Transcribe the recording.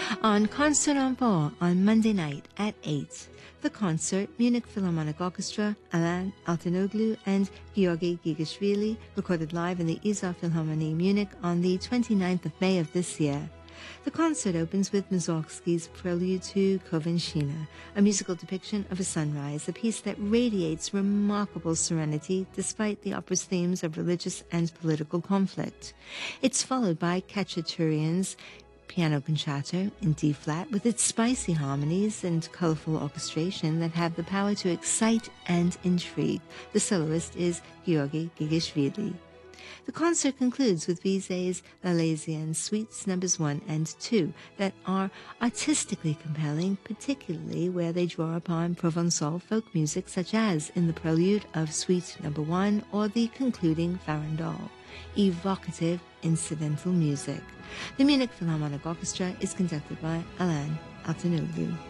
On Concert en Pau on Monday night at 8, the concert, Munich Philharmonic Orchestra, Alain Altinoglu and Georgi Gigashvili, recorded live in the Isar Philharmonie Munich on the 29th of May of this year. The concert opens with Mussorgsky's Prelude to Kovenshina, a musical depiction of a sunrise, a piece that radiates remarkable serenity despite the opera's themes of religious and political conflict. It's followed by Khachaturian's Piano Concerto in D-flat with its spicy harmonies and colorful orchestration that have the power to excite and intrigue. The soloist is Georgi Gigashvili. The concert concludes with Bizet's Milesian Suites Numbers 1 and 2 that are artistically compelling, particularly where they draw upon Provençal folk music such as in the prelude of Suite Number 1 or the concluding Farandole. Evocative incidental music. The Munich Philharmonic Orchestra is conducted by Alain Altinoglu.